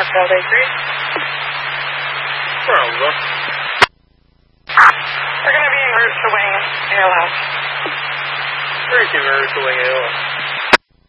Parkdale Bakery. Pronto. We're going to be en route to Wing ALS. Where is en route to Wing ALS?